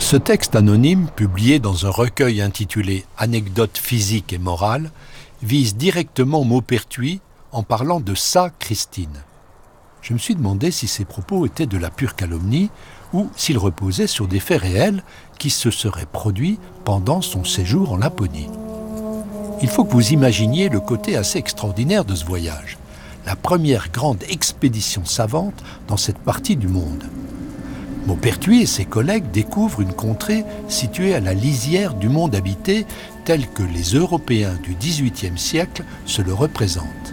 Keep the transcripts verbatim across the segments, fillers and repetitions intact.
Ce texte anonyme, publié dans un recueil intitulé « Anecdotes physiques et morales », vise directement Maupertuis en parlant de sa Christine. Je me suis demandé si ces propos étaient de la pure calomnie ou s'ils reposaient sur des faits réels qui se seraient produits pendant son séjour en Laponie. Il faut que vous imaginiez le côté assez extraordinaire de ce voyage, la première grande expédition savante dans cette partie du monde. Maupertuis et ses collègues découvrent une contrée située à la lisière du monde habité tel que les Européens du dix-huitième siècle se le représentent.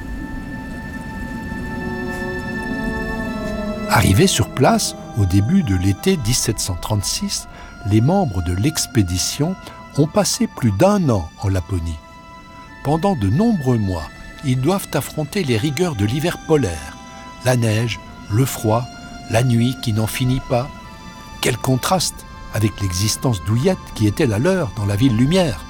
Arrivés sur place, au début de l'été dix-sept cent trente-six, les membres de l'expédition ont passé plus d'un an en Laponie. Pendant de nombreux mois, ils doivent affronter les rigueurs de l'hiver polaire, la neige, le froid, la nuit qui n'en finit pas. Quel contraste avec l'existence douillette qui était la leur dans la ville lumière.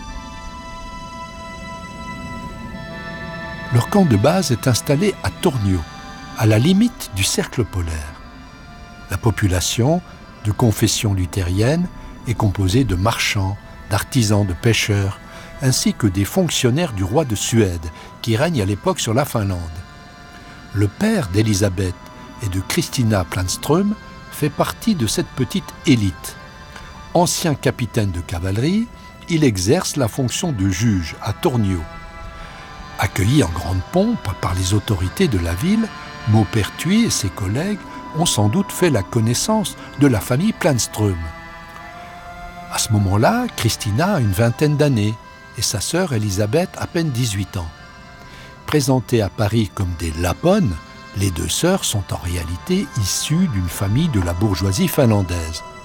Leur camp de base est installé à Tornio, à la limite du cercle polaire. La population, de confession luthérienne, est composée de marchands, d'artisans, de pêcheurs, ainsi que des fonctionnaires du roi de Suède, qui règne à l'époque sur la Finlande. Le père d'Elisabeth et de Christina Planström fait partie de cette petite élite. Ancien capitaine de cavalerie, il exerce la fonction de juge à Tornio. Accueilli en grande pompe par les autorités de la ville, Maupertuis et ses collègues ont sans doute fait la connaissance de la famille Planström. À ce moment-là, Christina a une vingtaine d'années et sa sœur Elisabeth à peine dix-huit ans. Présentées à Paris comme des Lapones, les deux sœurs sont en réalité issues d'une famille de la bourgeoisie finlandaise.